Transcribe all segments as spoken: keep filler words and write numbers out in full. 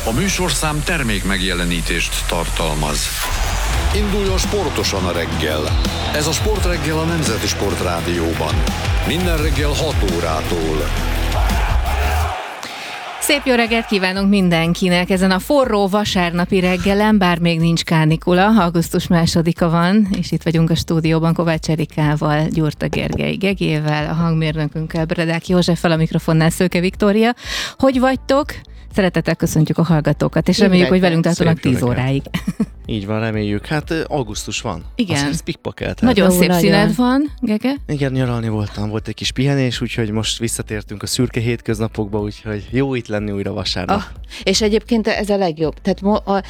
A műsorszám termék megjelenítést tartalmaz. Induljon sportosan a reggel. Ez a Sportreggel a Nemzeti Sportrádióban. Minden reggel hat órától. Szép jó reggelt kívánunk mindenkinek ezen a forró vasárnapi reggelen, bár még nincs kánikula, augusztus másodika van, és itt vagyunk a stúdióban Kovács Erikával, Gyurta Gergely Gegével, a hangmérnökünkkel, Bredák Józseffel, a mikrofonnál Szőke Viktória. Hogy vagytok? Szeretettel köszöntjük a hallgatókat, és reméljük, hogy velünk tartanak tíz óráig. Így van, reméljük. Hát augusztus van. Igen. Azt pikpakelt. Nagyon hát. szép színed van, Gege. Igen, nyaralni voltam, volt egy kis pihenés, úgyhogy most visszatértünk a szürke hétköznapokba, úgyhogy jó itt lenni újra vasárnap. Ah, és egyébként ez a legjobb. Tehát mo- a,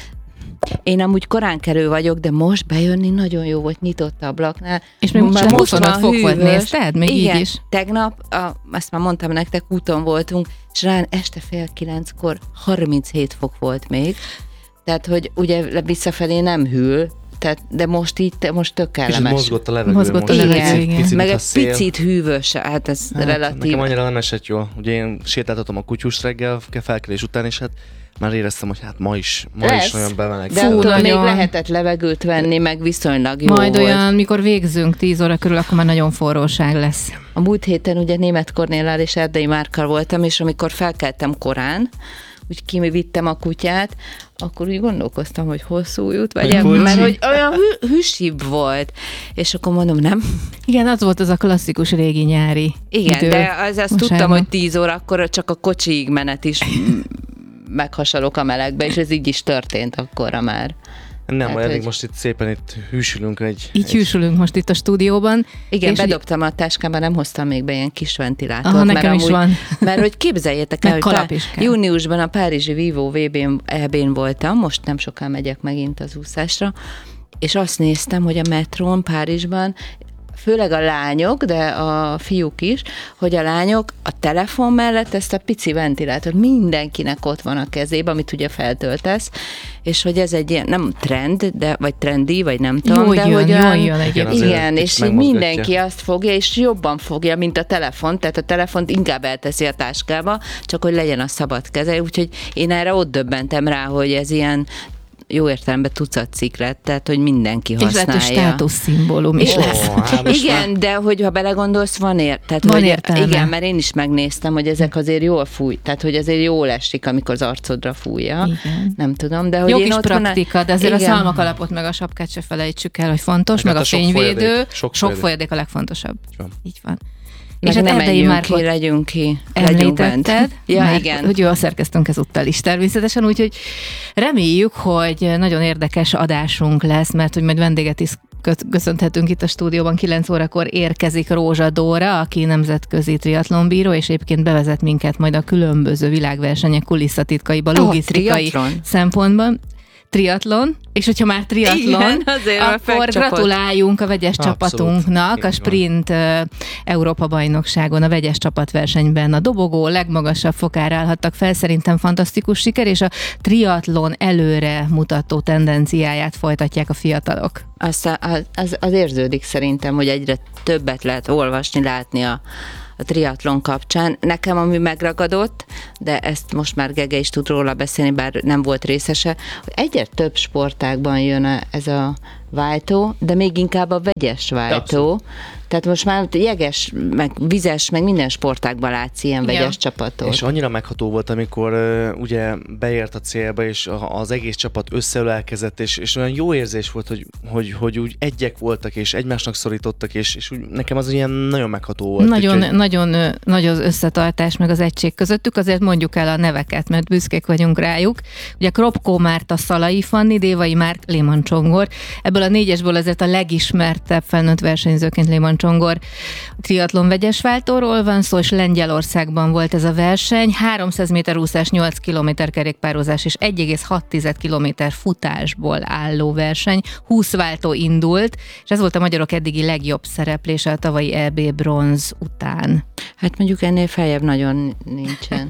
én amúgy koránkelő vagyok, de most bejönni nagyon jó volt, nyitott ablaknál. És még most huszonöt fok volt, nézted? Még igen, így is. Tegnap, a, azt már mondtam nektek, úton voltunk, és rá este fél kilenckor harminchét fok volt még. Tehát, hogy ugye visszafelé nem hűl, tehát, de most így, most tök kellemes. És mozgott a levegő. Mozgott most a levegő, igen. Picit, meg egy szél. picit hűvös, hát ez hát, relatív. Nekem annyira nem esett jól. Ugye én sétáltatom a kutyus reggel, felkelés után, és hát már éreztem, hogy hát ma is, ma Lesz, is nagyon bemeleg. de Fú, attól még nagyon. lehetett levegőt venni, meg viszonylag jó Majd volt. olyan, mikor végzünk tíz óra körül, akkor már nagyon forróság lesz. A múlt héten ugye Németh Kornéllal és Erdei Márkkal voltam, és amikor felkeltem korán, úgy kivittem a kutyát, akkor úgy gondolkoztam, hogy hosszú jut, vagy el, mert hogy olyan hű, hűsibb volt. És akkor mondom, nem? Igen, az volt az a klasszikus régi nyári Igen, idő. de az, azt Most tudtam, elvan. hogy tíz órakor csak a kocsiig menet is meghasalok a melegbe, és ez így is történt akkorra már. Nem, Hát, hát, eddig hogy- most itt szépen itt hűsülünk egy... Így egy... hűsülünk most itt a stúdióban. Igen, és bedobtam a táskába, nem hoztam még be ilyen kis ventilátort. Aha, mert nekem is amúgy, van. Mert hogy képzeljétek el, Meg hogy kalap pár, is kell. júniusban a Párizsi Vivo vé bén, é bén voltam, most nem soká megyek megint az úszásra, és azt néztem, hogy a metrón Párizsban, főleg a lányok, de a fiúk is, hogy a lányok a telefon mellett ezt a pici ventilátort mindenkinek ott van a kezében, amit ugye feltöltesz, és hogy ez egy ilyen, nem trend, de, vagy trendi, vagy nem tudom, Jól de jön, hogy jól olyan, jön egyébként. azért igen, kicsit és így megmozgatja. mindenki azt fogja, és jobban fogja, mint a telefon, tehát a telefont inkább elteszi a táskába, csak hogy legyen a szabad keze, úgyhogy én erre ott döbbentem rá, hogy ez ilyen jó értelemben tucatcikk lett, tehát hogy mindenki És lehet, hogy használja. státuszszimbólum is Ó, lesz. hát most Igen, már- de hogyha belegondolsz, van ér, tehát Van hogy, értelme. igen, mert én is megnéztem, hogy ezek azért jól fúj, tehát hogy azért jól esik, amikor az arcodra fújja. Igen. Nem tudom, de hogy Jó én kis otthon- praktika, de azért igen. a szalmakalapot meg a sapkát se felejtsük el, hogy fontos, meg, Meg a hát a sok fényvédő, folyadék, sok sok folyadék. folyadék a legfontosabb. van. Így van. Meg És hát nem Erdei menjünk Márkot ki, legyünk ki, legyünk bent. említetted, Ja, mert igen. hogy jól szerkeztünk ezúttal is természetesen, úgyhogy reméljük, hogy nagyon érdekes adásunk lesz, mert hogy majd vendéget is köt- köszönhetünk itt a stúdióban. kilenc órakor érkezik Rózsa Dóra, aki nemzetközi triatlonbíró, és egyébként bevezet minket majd a különböző világversenyek kulisszatitkaiba, Ó, logisztikai triatlon. szempontban. Triatlon, és hogyha már triatlon, Igen, azért a akkor fekcsapot. gratuláljunk a vegyes Abszolút. csapatunknak Így a van. sprint uh, Európa-bajnokságon, a vegyes csapatversenyben a dobogó legmagasabb fokára állhattak fel, szerintem fantasztikus siker, és a triatlon előre mutató tendenciáját folytatják a fiatalok. Aztán az, az, az érződik szerintem, hogy egyre többet lehet olvasni, látni a, a triatlon kapcsán. Nekem ami megragadott, de ezt most már Gege is tud róla beszélni, bár nem volt részese, hogy egyre több sportágban jön a, ez a váltó, de még inkább a vegyes váltó. Tehát most már jeges, meg vizes, meg minden sportágban látsz ilyen Igen. vegyes csapatot. És annyira megható volt, amikor uh, ugye beért a célba, és a, az egész csapat összeölelkezett, és, és olyan jó érzés volt, hogy, hogy, hogy úgy egyek voltak, és egymásnak szorítottak, és, és úgy, nekem az ilyen nagyon megható volt. Nagyon, úgyhogy- nagyon ö, nagy az összetartás meg az egység közöttük, azért mondjuk el a neveket, mert büszkék vagyunk rájuk. Ugye Kropkó Márta, Szalai Fanni, Dévai Márk, Léman Csongor. Ebből a négyesből azért a legismertebb felnőtt versenyzőként Léman Csongor triatlon vegyes váltóról van szó, és Lengyelországban volt ez a verseny. háromszáz méter úszás, nyolc kilométer kerékpározás és egy egész hat kilométer futásból álló verseny. húsz váltó indult, és ez volt a magyarok eddigi legjobb szereplése a tavalyi é bé bronz után. Hát mondjuk ennél feljebb nagyon nincsen.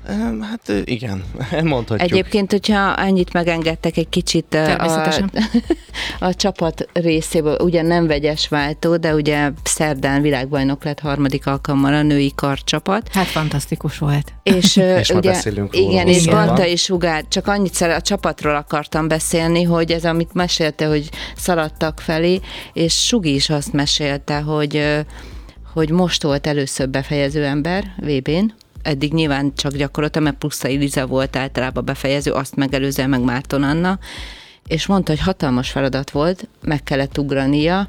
Hát igen, mondhatjuk. Egyébként, hogyha annyit megengedtek egy kicsit a, a csapat részéből, ugye nem vegyes váltó, de ugye szerdán világbajnok lett harmadik alkalommal a női karcsapat. Hát fantasztikus volt. És, és ugye, beszélünk igen, róla. és Barta és Sugár, csak annyit a csapatról akartam beszélni, hogy ez, amit mesélte, hogy szaladtak felé, és Sugi is azt mesélte, hogy, hogy most volt először befejező ember vé bén, eddig nyilván csak gyakoroltam, mert Pusztai Liza volt általában befejező, azt megelőzően meg Márton Anna, és mondta, hogy hatalmas feladat volt, meg kellett ugrania,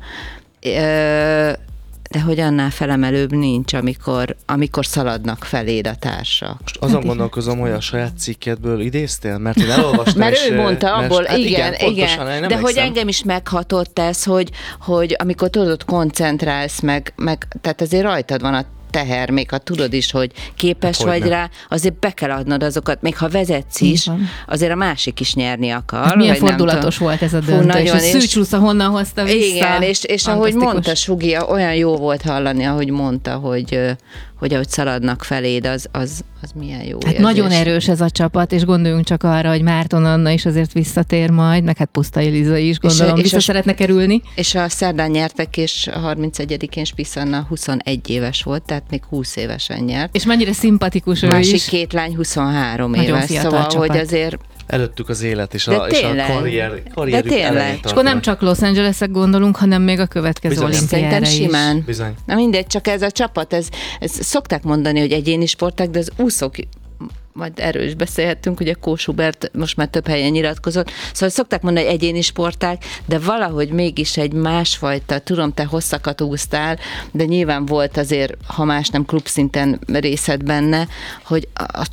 de hogy annál felemelőbb nincs, amikor, amikor szaladnak feléd a társak. Most azon hát gondolkozom, hogy a saját cikkedből idéztél, mert én elolvastam. Mert és, ő mondta mert, abból, hát igen, igen, igen. Pontosan, de hogy engem is meghatott ez, hogy, hogy amikor tudod, koncentrálsz, meg, meg, tehát azért rajtad van a teher, még ha tudod is, hogy képes hát, vagy hogy rá, azért be kell adnod azokat, még ha vezetsz is, azért a másik is nyerni akar. Hát milyen fordulatos volt ez a döntés, és Szűcs honnan hozta vissza. Igen, és, és ahogy mondta Sugi, olyan jó volt hallani, ahogy mondta, hogy, hogy ahogy szaladnak feléd, az, az, az milyen jó Hát érzés. nagyon erős ez a csapat, és gondoljunk csak arra, hogy Márton Anna is azért visszatér majd, meg hát Pusztai Liza is, gondolom, és, vissza és szeretne kerülni. És a szerdán nyertek, és a harmincegyedikén Spisz Anna huszonegy éves volt, tehát még húsz évesen nyert. És mennyire szimpatikus ő Másik is. két lány huszonhárom nagyon éves, szóval, csapat. hogy azért előttük az élet és a, és a karrier, karrierük elején. És akkor nem csak Los Angelesek gondolunk, hanem még a következő Bizony. olimpiára is. Simán. Bizony. Na mindegy, csak ez a csapat, ez, ez szokták mondani, hogy egyéni sporták, de az úszók, majd erről is beszélhettünk, ugye Kós Hubert most már több helyen nyilatkozott, szóval szokták mondani, hogy egyéni sporták, de valahogy mégis egy másfajta, tudom, te hosszakat úsztál, de nyilván volt azért, ha más nem klubszinten részed benne, hogy a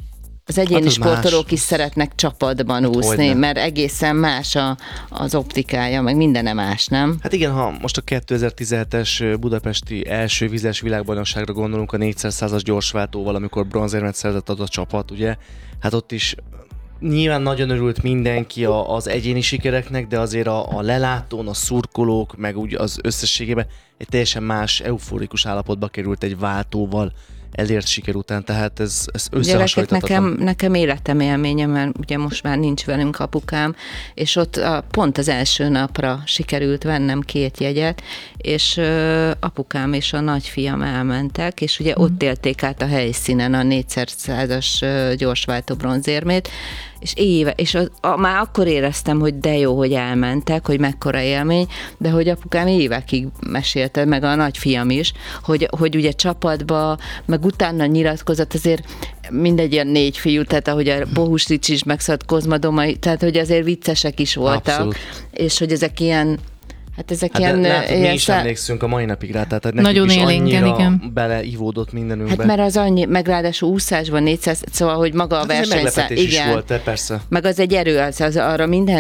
az egyéni hát sportolók más. Is szeretnek csapatban hát úszni, hogyne. Mert egészen más a, az optikája, meg mindene más, nem? Hát igen, ha most a kétezer-tizenhetes budapesti első vizes világbajnokságra gondolunk a négyszázas gyorsváltóval, amikor bronzérmet szerzett az a csapat, ugye? Hát ott is nyilván nagyon örült mindenki a, az egyéni sikereknek, de azért a, a lelátón, a szurkolók, meg úgy az összességében egy teljesen más euforikus állapotba került egy váltóval elért siker után, tehát ez, ez összehasonlíthatatlan. Nekem, nekem életem élménye, mert ugye most már nincs velünk apukám, és ott a, pont az első napra sikerült vennem két jegyet, és ö, apukám és a nagyfiam elmentek, és ugye mm. ott élték át a helyszínen a négyszázas gyorsváltó bronzérmét, és éve, és az, a, már akkor éreztem, hogy de jó, hogy elmentek, hogy mekkora élmény, de hogy apukám évekig mesélte, meg a nagyfiam is, hogy, hogy ugye csapatba, meg utána nyilatkozott, azért mindegy ilyen négy fiú, tehát ahogy a Bohuslics is megszállt, Kozmadomai, tehát hogy azért viccesek is voltak, abszolút. És hogy ezek ilyen Hát ezek hát ilyen... Látod, ilyen mi is szá... emlékszünk a mai napig rá, tehát nekik nagyon is élénken, annyira igen. beleivódott mindenünkbe. Hát mert az annyi, meg ráadásul úszásban négyszáz, szóval, hogy maga a hát versenyszám... Igen. is volt, de persze. Meg az egy erő, az, az arra minden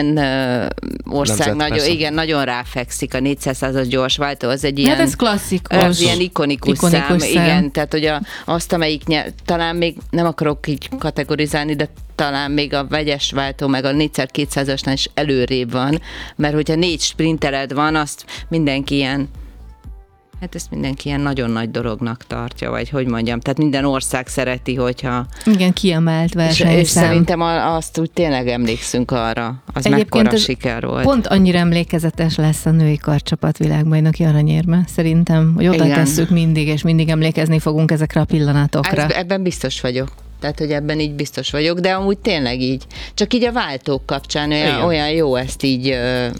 uh, ország Nemzet, nagyon, igen, nagyon ráfekszik, a négyszázas gyorsváltó, az egy ilyen... Hát ez klasszikus. Az ilyen ikonikus, ikonikus szám, szám, igen, tehát hogy a, azt, amelyik nyel, talán még nem akarok így kategorizálni, de talán még a vegyes váltó, meg a négyszáz-kétszázasnál is előrébb van, mert hogyha négy sprintered van, azt mindenki ilyen, hát ezt mindenki ilyen nagyon nagy dolognak tartja, vagy hogy mondjam, tehát minden ország szereti, hogyha... Igen, kiemelt versenyszám. És, és szerintem azt úgy tényleg emlékszünk arra, az egyébként mekkora siker volt. Pont annyira emlékezetes lesz a női karcsapat világbajnoki aranyérme, szerintem, hogy oda igen. tesszük mindig, és mindig emlékezni fogunk ezekre a pillanatokra. Ez, ebben biztos vagyok. Tehát, hogy ebben így biztos vagyok, de amúgy tényleg így. Csak így a váltók kapcsán olyan, olyan jó ezt így,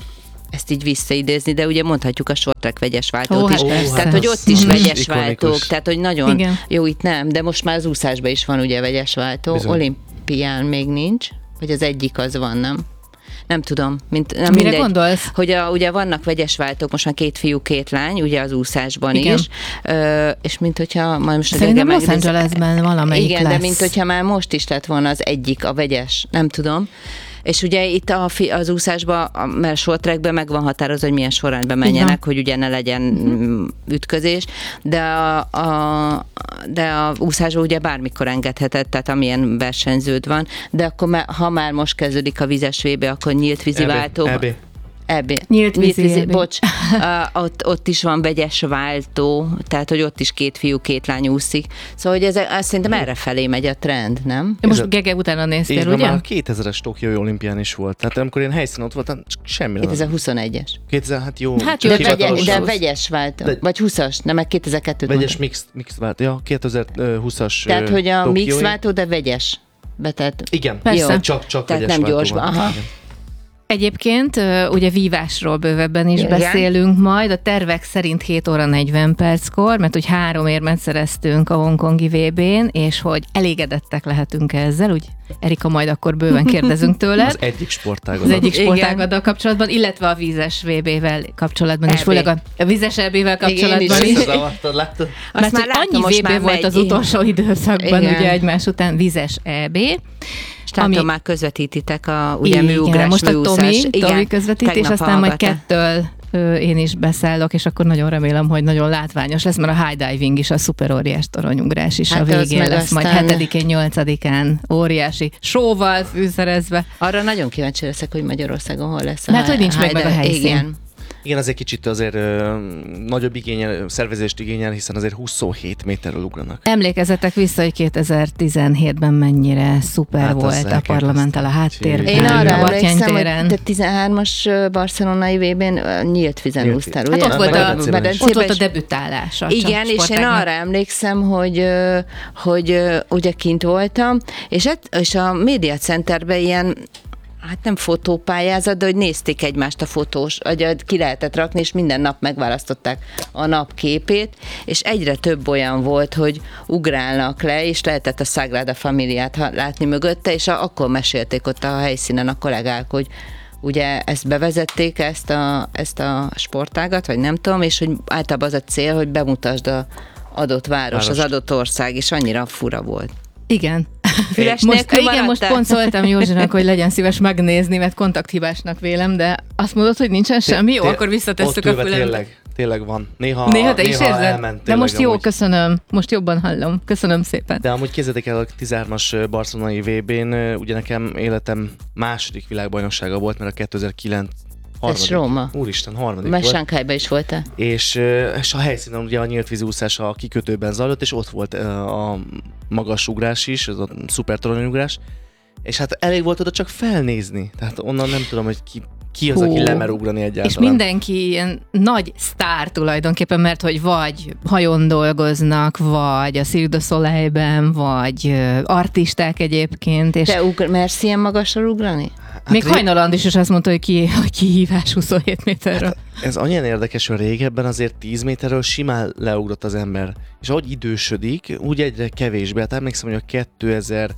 ezt így visszaidézni, de ugye mondhatjuk a short track vegyes váltót oh, is. Hát tehát, persze. hogy ott is mm. vegyes Ikonikus. váltók, tehát, hogy nagyon igen. jó, itt nem, de most már az úszásban is van ugye vegyes váltó. Bizony. Olimpián még nincs, vagy az egyik az van, nem? Nem tudom. Mint, nem Mire mindegy, gondolsz? Hogy a, ugye vannak vegyes váltók, most már két fiú, két lány, ugye az úszásban igen. is, ö, és mint hogyha majd most szerintem Los Angelesben valamelyik igen, lesz. de mint hogyha már most is lett volna az egyik, a vegyes, nem tudom. És ugye itt a, az úszásban, mert short trackben meg van határozva, hogy milyen sorrendben menjenek, igen. hogy ugye ne legyen uh-huh. ütközés, de a, a, de a úszásban ugye bármikor engedhetett, tehát amilyen versenyződ van, de akkor már, ha már most kezdődik a vizes vé bé, akkor nyílt vízi váltó. E bé. Ebbi. Nyílt vízi ebbi. Bocs, uh, ott, ott is van vegyes váltó, tehát hogy ott is két fiú, két lány úszik. Szóval, hogy ez, azt szerintem erre felé megy a trend, nem? Most a... Gege utána néztél, ugye? Már a kétezres Tokiói olimpián is volt. Tehát amikor én helyszínen ott voltam, semmi. kétezer-huszonegyes. kétezer, hát jó. Hát de, jó, vegye, de vegyes váltó. De, vagy húszas, nem, meg kétezer-kettőt vegyes mix, mix váltó. Ja, kétezer-húszas Tehát, hogy a Tokiói. mix váltó, de vegyes. Betett. Igen, persze. csak, csak tehát vegyes nem váltó gyorsban. van. Aha. Egyébként ugye vívásról bővebben is Igen. beszélünk majd. A tervek szerint hét óra negyven perckor, mert hogy három érmet szereztünk a hongkongi vé bén, és hogy elégedettek lehetünk ezzel, úgy Erika, majd akkor bőven kérdezünk tőled. Az egyik sportágad. Az egyik sportágaddal kapcsolatban, illetve a vízes vé bével kapcsolatban is, főleg a, a vizes é bével kapcsolatban is. Összezavartad, láttad? Mert már hogy látom, annyi most vé bé már volt megy. az utolsó időszakban, Igen. ugye egymás után vizes é bé. És látom, Ami- már közvetítitek a ugye Igen, műugrás, most a műúszás. Tomi, Igen, Tomi közvetítés, tegnap aztán majd hallgattam. kettől ö, én is beszállok, és akkor nagyon remélem, hogy nagyon látványos lesz, mert a high diving is, a szuper óriás toronyugrás is Hát a az végén meg lesz, majd aztán- hetedikén, nyolcadikán óriási sóval fűszerezve. Arra nagyon kíváncsi leszek, hogy Magyarországon hol lesz a Mert hogy nincs meg meg a Heider- helyszín. Igen. Igen, azért kicsit azért ö, nagyobb igényel, szervezést igényel, hiszen azért huszonhét méterről ugranak. Emlékezzetek vissza, hogy kétezer-tizenhétben mennyire szuper Hát, az volt a elképesztő. parlamenttel a háttérben. Én Én arra a Batthyány emlékszem, hogy téren. te tizenhármas barcelonai vé bén nyílt vízen Nyílt úsztál, víz. ugye? Hát ott volt, a, Medencében is. ott volt a is. debütálás. a Igen, és én sportágnak. arra emlékszem, hogy, ö, hogy ö, ugye kint voltam, és, et, és a Media Centerben ilyen, hát nem fotópályázat, de hogy nézték egymást a fotós, hogy ki lehetett rakni, és minden nap megválasztották a nap képét, és egyre több olyan volt, hogy ugrálnak le, és lehetett a Sagrada Familiát ha- látni mögötte, és a, akkor mesélték ott a helyszínen a kollégák, hogy ugye ezt bevezették, ezt a, ezt a sportágat, vagy nem tudom, és hogy általában az a cél, hogy bemutasd a adott város, Várost. az adott ország, és annyira fura volt. Igen. Füles Most, nélkül igen, most maradtál? pont szóltam Józsinak, hogy legyen szíves megnézni, mert kontakthibásnak vélem, de azt mondod, hogy nincsen semmi? Jó, Té- akkor visszatesszük ott a ülve fülembe. Tényleg, tényleg van. Néha, Néha te is érzed? elment, De tényleg most jó, amúgy. köszönöm. Most jobban hallom. Köszönöm szépen. De amúgy képzeljétek el, a tizenhármas barcelonai vé bén, ugye nekem életem második világbajnoksága volt, mert a kétezer-kilenc harmadik. Róma. Úristen, harmadik Mert volt. Sánkhájban is voltál. És, ö, és a helyszínen ugye a nyílt vízúszás a kikötőben zajlott, és ott volt ö, a magas ugrás is, ez a szuper toronyugrás, és hát elég volt oda csak felnézni. Tehát onnan nem tudom, hogy ki, ki az, Hú. aki lemer ugrani egyáltalán. És mindenki ilyen nagy sztár tulajdonképpen, mert hogy vagy hajón dolgoznak, vagy a Cirque du Soleilben, vagy ö, artisták egyébként, és Te ugr- mersz ilyen magasra ugrani? Hát még ré- Hajnaland is, is azt mondta, hogy, ki, hogy kihívás huszonhét méterről. Ez annyira érdekes, hogy régebben azért tíz méterről simán leugrott az ember. És ahogy idősödik, úgy egyre kevésbé. Hát emlékszem, hogy a kétezer,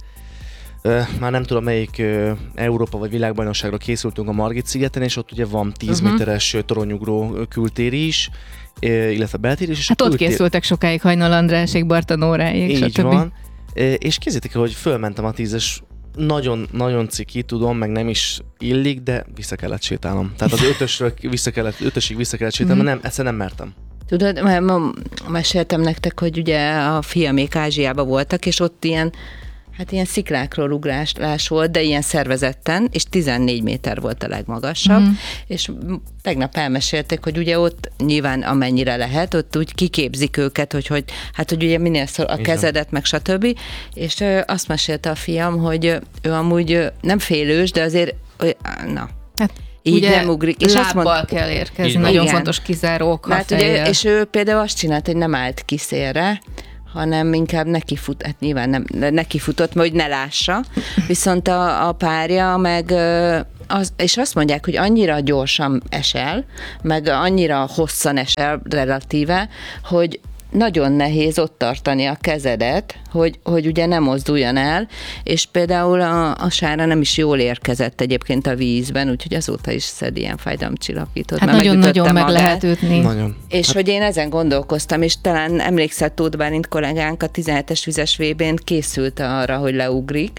ö, már nem tudom melyik ö, Európa vagy világbajnokságra készültünk a Margit-szigeten, és ott ugye van tíz Uh-huh. méteres ö, toronyugró ö, kültéri is, ö, illetve beltéri is. És Hát a ott kültér- készültek sokáig Hajnal Andrásék, Barta Nóráék, Így stb. van. Ö, És képzeljétek el, hogy fölmentem a tízes, nagyon, nagyon ciki, tudom, meg nem is illik, de vissza kellett sétálnom. Tehát az ötösről vissza kellett, ötösig vissza kellett sétálnom, mert nem, egyszerűen nem mertem. Tudod, mert ma meséltem nektek, hogy ugye a fiamék Ázsiában voltak, és ott ilyen, hát ilyen sziklákról ugrás volt, de ilyen szervezetten, és tizennégy méter volt a legmagasabb, mm. és tegnap elmesélték, hogy ugye ott nyilván amennyire lehet, ott úgy kiképzik őket, hogy, hogy hát, hogy ugye minél szor a Igen. kezedet, meg stb. És ö, azt mesélte a fiam, hogy ö, ő amúgy ö, nem félős, de azért, ö, na, Hát, így ugye nem ugrik. És azt lábbal mond- kell érkezni, Így van. nagyon Igen. fontos kizáró Hát ugye, és ő például azt csinált, hogy nem állt ki szélre, hanem inkább neki fut, hát nyilván nem, neki futott, hogy ne lássa, viszont a, a párja meg, ö, az, és azt mondják, hogy annyira gyorsan esel, meg annyira hosszan esel relatíve, hogy nagyon nehéz ott tartani a kezedet, hogy, hogy ugye nem mozduljon el, és például a, a Sára nem is jól érkezett egyébként a vízben, úgyhogy azóta is szed ilyen fájdalomcsillapítót. Hát mert nagyon-nagyon megütötte meg magát. lehet ütni. Nagyon. És hát, hogy én ezen gondolkoztam, és talán emlékszel, Tóth Bálint kollégánk a tizenhetes vizes vé bén készült arra, hogy leugrik,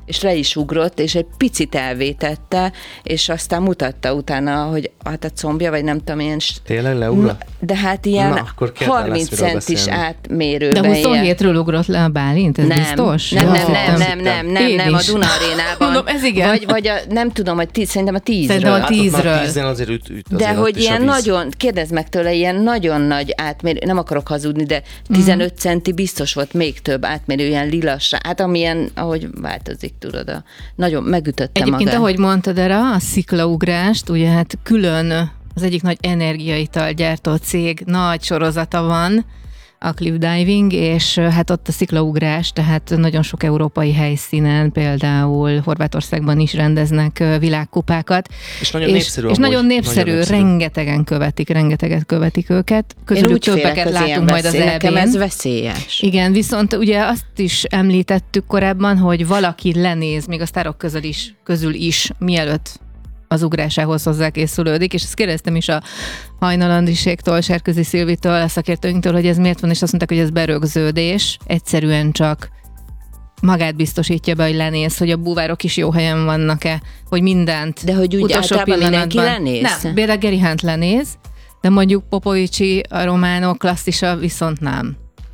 és le is ugrott, és egy picit elvétette, és aztán mutatta utána, hogy hát a combja, vagy nem tudom, ilyen... Tényleg leugrott? De hát ilyen Na, harminc centis átmérőben. De huszonhétről ugrott le a Bálint, ez nem, biztos? Nem, Jó, nem, nem, hittem. nem, nem, nem, Én nem, a is. Duna arénában. Mondom, ez igen. Vagy, vagy a, nem tudom, hogy tíz, szerintem a tízről. Szerintem a Hát ott már tízről. tízen azért üt, üt De azért hogy ott is a ilyen víz. nagyon, kérdezd meg tőle, ilyen nagyon nagy átmérő, nem akarok hazudni, de tizenöt centi biztos volt, még több átmérő, ilyen lilas, hát amilyen, ahogy változik, tudod, a, nagyon megütötte Egyébként, magát. ahogy mondtad erre, a sziklaugrást, ugye hát külön az egyik nagy energiaital gyártó cég nagy sorozata van, a cliff diving, és hát ott a sziklaugrás, tehát nagyon sok európai helyszínen, például Horvátországban is rendeznek világkupákat. És nagyon és, népszerű És amúgy. nagyon népszerű, Nagyon népszerű. rengetegen követik, rengeteget követik őket. Én Közülük úgy félek többeket az ilyen látunk majd az veszély, nekem é bén. ez veszélyes. Igen, viszont ugye azt is említettük korábban, hogy valaki lenéz, még a sztárok közül is, közül is mielőtt az ugrásához hozzákészülődik, és ezt kérdeztem is a Hajnalandiségtól, Sárközi Szilvitől, a szakértőinktől, hogy ez miért van, és azt mondták, hogy ez berögződés, egyszerűen csak magát biztosítja be, hogy lenéz, hogy a búvárok is jó helyen vannak-e, hogy mindent De hogy úgy utolsó általában mindenki pillanatban- lenéz? Nem, például Gary Hunt lenéz, de mondjuk Popovicsi, a románok klasszisa viszont nem.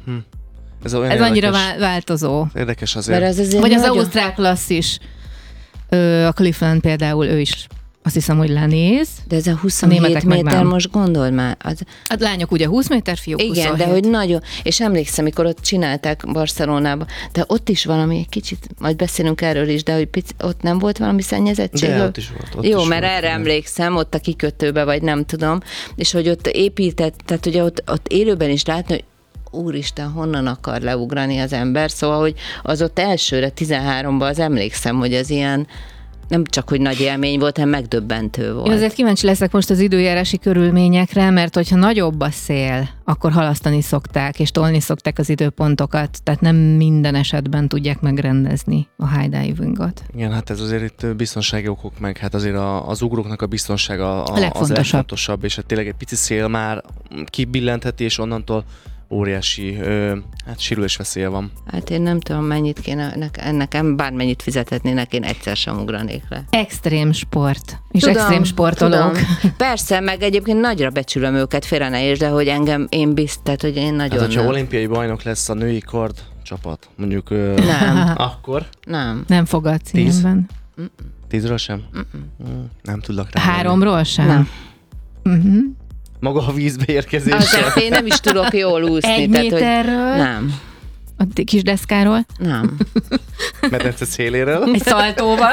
Ez, olyan Ez annyira érdekes, vál- változó. érdekes azért. Mert az azért Vagy az nagyon... ausztrál klasszis, ö, a Clifton például, ő is azt hiszem, hogy lenéz. De ez a A huszonhét németek meg méter, nem. most gondold már. Az, A lányok ugye húsz méter, fiúk igen, huszonhét. de hogy nagyon, és emlékszem, mikor ott csinálták Barcelonában, de ott is valami egy kicsit, majd beszélünk erről is, de hogy pici, ott nem volt valami szennyezettség? De ott is volt. Ott Jó, is mert volt, erre igen. emlékszem, ott a kikötőbe, vagy nem tudom, és hogy ott épített, tehát ugye ott, ott élőben is látni, hogy úristen, honnan akar leugrani az ember, szóval, hogy az ott elsőre tizenháromban az emlékszem, hogy ez ilyen, nem csak, hogy nagy élmény volt, hanem megdöbbentő volt. Én azért kíváncsi leszek most az időjárási körülményekre, mert hogyha nagyobb a szél, akkor halasztani szokták, és tolni szokták az időpontokat, tehát nem minden esetben tudják megrendezni a high divingot. Igen, hát ez azért itt biztonsági okok, meg hát azért a, az ugróknak a biztonsága a, A az legfontosabb. legfontosabb, és hát tényleg egy pici szél már kibillentheti, és onnantól óriási ö, hát sérülés veszélye van. Hát én nem tudom, mennyit kéne, ennek, nekem bármennyit fizethetnének, én egyszer sem ugranék le. Extrém sport, és Tudom, extrém sportolók. tudom. Persze, meg egyébként nagyra becsülöm őket, félre ne értsd, de hogy engem, én bizt, tehát hogy én nagyon Hát, hogyha nem. olimpiai bajnok lesz a női kard csapat, mondjuk ö, Nem. akkor Nem. Nem fogadsz Tíz? ilyenben. tízről sem? Mm, Nem tudlak rá. Háromról sem? Nem. Uh-huh. Maga a vízbe érkezés. Azért én nem is tudok jól úszni. Egy tehát, méterről? Hogy nem. A kis deszkáról? Nem. Medence széléről. Egy szaltóval?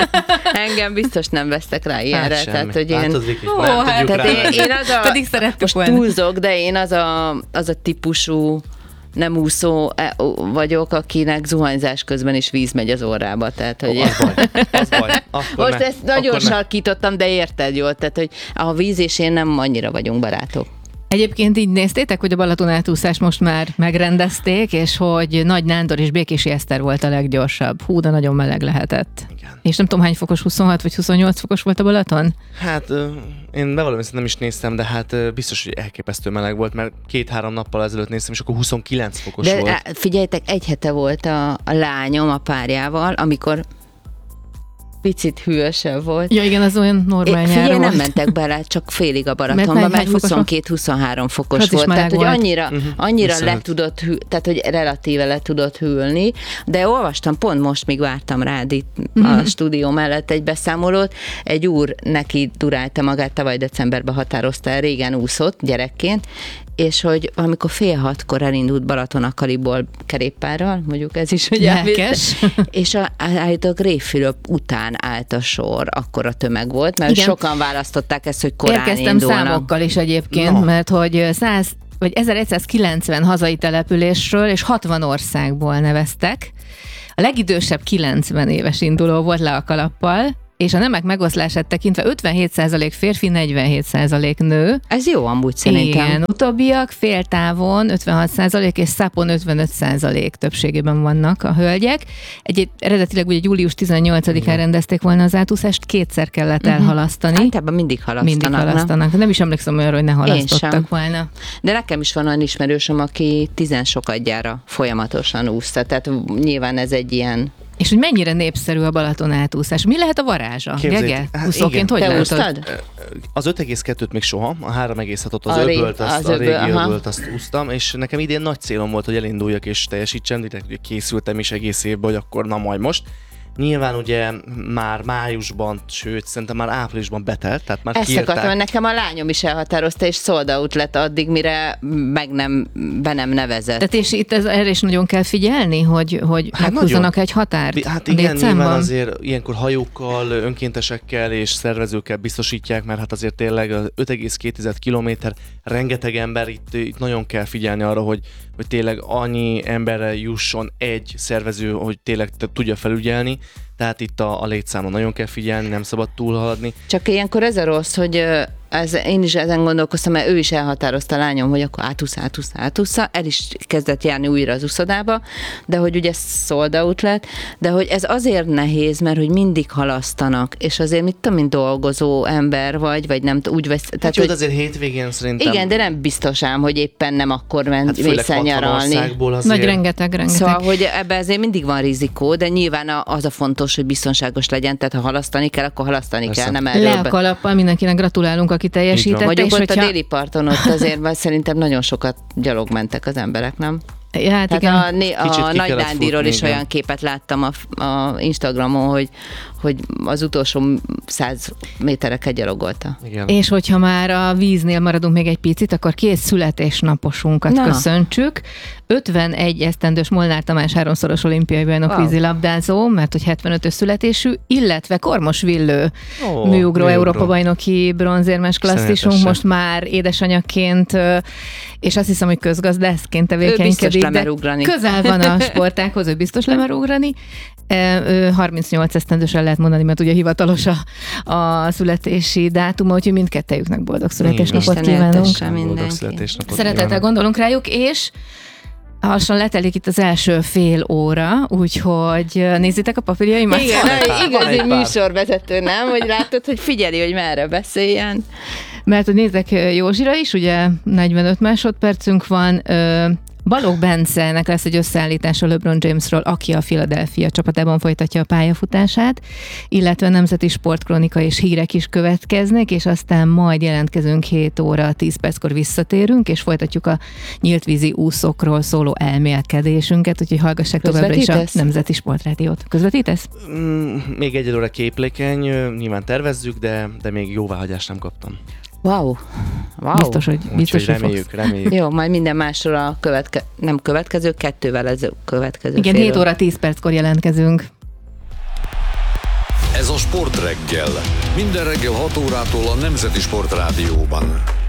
Engem biztos nem vesztek rá ilyenre. Hát tehát, semmi. hogy én... Látod, Viki? Ó, Nem hát, tudjuk Tehát rá. én, én az a... Pedig szerettük most volna. túlzok, de én az a, az a típusú nem úszó e, vagyok, akinek zuhanyzás közben is víz megy az orrába. Tehát, hogy Az baj, az baj. Akkor most ne. ezt nagyon Akkor ne. sarkítottam, de érted jól. Tehát, hogy a víz és én nem annyira vagyunk barátok. Egyébként így néztétek, hogy a Balaton átúszást most már megrendezték, és hogy Nagy Nándor és Békési Eszter volt a leggyorsabb. Hú, de nagyon meleg lehetett. Igen. És nem tudom, hány fokos, huszonhat vagy huszonnyolc fokos volt a Balaton? Hát ö, én bevallom, hogy nem is néztem, de hát ö, biztos, hogy elképesztő meleg volt, mert két-három nappal ezelőtt néztem, és akkor huszonkilenc fokos De volt. á, figyeljetek, egy hete volt a, a lányom a párjával, amikor picit hűvösebb volt. Ja igen, az olyan normál É, nyár figyelj, nem volt. mentek bele csak félig a Mert Balatonba, hány- mert hány fokos volt? huszonkettő-huszonhárom fokos Az is volt. Tehát, meleg hogy volt. annyira, Mhm. annyira le Viszont. tudott hű, tehát, hogy relatíve le tudott hűlni, de olvastam, pont most még vártam rád itt Mhm. a stúdió mellett egy beszámolót, egy úr neki durálta magát, tavaly decemberben határozta el, régen úszott gyerekként, és hogy amikor fél hatkor elindult Balaton-Akariból kerékpárral, mondjuk ez is, hogy Lelkes. és a, állítólag Révfülöp után állt a sor, akkor a tömeg volt, mert Igen. sokan választották ezt, hogy korán Érkeztem indulnak. számokkal is egyébként, Na. mert hogy száz vagy ezeregyszázkilencven hazai településről és hatvan országból neveztek. A legidősebb kilencven éves induló volt le a kalappal, és a nemek megoszlását tekintve ötvenhét százalék férfi, negyvenhét százalék nő. Ez jó amúgy szerintem. Igen, utóbbiak féltávon ötvenhat százalék és szápon ötvenöt százalék többségében vannak a hölgyek. Egy, eredetileg ugye július tizennyolcadikán rendezték volna az átúszást, kétszer kellett Mhm. elhalasztani. Általában mindig halasztanak. Mindig na. halasztanak. Nem is emlékszem olyanra, hogy ne sem. halasztottak volna. De nekem is van olyan ismerősöm, aki tizensokadjára folyamatosan úszta, tehát nyilván ez egy ilyen És hogy mennyire népszerű a Balaton átúszás? Mi lehet a varázsa? Gege? Hát Úszóként hogy Te látod? úsztad? Az öt egész kettőt még soha, a három egész hatot az A ré- öbölt, azt, az a öböl, régi aha. öbölt azt úsztam, és nekem idén nagy célom volt, hogy elinduljak és teljesítsem, direkt ugye készültem is egész évben, hogy akkor na majd most. Nyilván ugye már májusban, sőt, szerintem már áprilisban betelt, tehát már Ezt kiírták. akartam, nekem a lányom is elhatározta, és sold out lett addig, mire meg nem, be nem nevezett. Tehát és itt ez, erre is nagyon kell figyelni, hogy, hogy Hát meghúzzanak egy határt. Hát igen, létszámban? nyilván azért ilyenkor hajókkal, önkéntesekkel és szervezőkkel biztosítják, mert hát azért tényleg az öt egész két kilométer, rengeteg ember, itt, itt nagyon kell figyelni arra, hogy, hogy tényleg annyi emberre jusson egy szervező, hogy tényleg tudja felügyelni, tehát itt a, a létszámon nagyon kell figyelni, nem szabad túlhaladni. Csak ilyenkor ez a rossz, hogy ö, ez, én is ezen gondolkoztam, mert ő is elhatározta a lányom, hogy akkor átúsz, átúsz, átúszza, el is kezdett járni újra az úszodába, de hogy ugye sold out lett, de hogy ez azért nehéz, mert hogy mindig halasztanak, és azért mit tudom, mint dolgozó ember vagy, vagy nem úgy vesz. Tehát Tehát, jó, hogy, de azért hétvégén szerintem... igen, de nem biztos ám, hogy éppen nem akkor ment, hát főleg mész el hatvan nyaralni. országból azért... Nagy rengeteg, rengeteg. Szóval, hogy ebben azért mindig van rizikó, de nyilván a- az a fontos, hogy biztonságos legyen, tehát ha halasztani kell, akkor halasztani Persze. kell, nem erről. Le a be- kalappal, mindenkinek gratulálunk, aki teljesítette. Mondjuk és ott hogyha... a déli parton, ott azért mert szerintem nagyon sokat gyalog mentek az emberek, nem? Ja, hát Tehát igen. a, né- Kicsit a ki Nagy kellett Dándiról futni, is igen. olyan képet láttam a, a Instagramon, hogy, hogy az utolsó száz métereket gyalogolta. Igen. És hogyha már a víznél maradunk még egy picit, akkor két születésnaposunkat Na. köszöntsük. ötvenegy esztendős Molnár Tamás háromszoros olimpiai bajnok Wow. vízilabdázó, mert hogy hetvenötös születésű, illetve Kormos Villő Ó, műugró műugró. Európa-bajnoki bronzérmes klasszisunk, Szemetesen. most már édesanyaként, ö, és azt hiszem, hogy közgazdászként Ő biztos tevékenykedik, lemer de ugrani. közel van a sportákhoz, ő biztos lemer ugrani. E, ő harmincnyolc esztendősen lehet mondani, mert ugye hivatalos a, a születési dátuma, úgyhogy mindkettejüknek boldog születésnapot Isten kívánunk. éltesse Boldog mindenki. születésnapot Szeretettel kívánok. gondolunk rájuk, és lassan letelik itt az első fél óra, úgyhogy nézzétek a papírjaimat. Igen, Van egy pár, van igazi egy pár. műsorvezető, nem? Hogy látod, hogy figyeli, hogy merre beszéljen. Mert hogy nézek Józsira is, ugye negyvenöt másodpercünk van, ö, Balogh Bencenek lesz egy összeállítása LeBron Jamesről, aki a Philadelphia csapatában folytatja a pályafutását, illetve nemzeti sportkronika és hírek is következnek, és aztán majd jelentkezünk hét óra tíz perckor visszatérünk, és folytatjuk a nyíltvízi úszókról szóló elmélkedésünket, úgyhogy hallgassák továbbra is a Közvetítesz? Nemzeti Sportrádiót. Közvetítesz? Mm, még egyelőre képlékeny, nyilván tervezzük, de, de még jóváhagyást nem kaptam. Wow. wow. Biztos, hogy, biztos, Úgyhogy hogy fogsz. reméljük, reméljük. Jó, majd minden másról a követke... nem következő, kettővel ez a következő. Igen, fél hét óra. óra tíz perckor jelentkezünk. Ez a Sportreggel. Minden reggel hat órától a Nemzeti Sportrádióban.